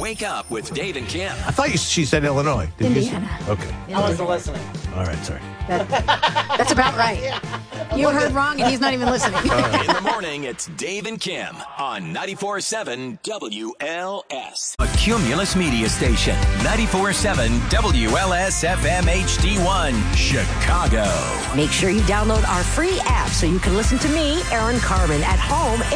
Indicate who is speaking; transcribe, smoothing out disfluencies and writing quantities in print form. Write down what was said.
Speaker 1: Wake Up with Dave and Kim.
Speaker 2: I thought she said Illinois. Did
Speaker 3: Indiana.
Speaker 2: You say? Okay.
Speaker 4: I wasn't listening.
Speaker 2: All right, sorry.
Speaker 3: That's about right. You heard wrong, and he's not even listening.
Speaker 1: In the morning, it's Dave and Kim on 94.7 WLS. A Cumulus media station. 94.7 WLS FM HD1, Chicago.
Speaker 5: Make sure you download our free app so you can listen to me, Aaron Carmen, at home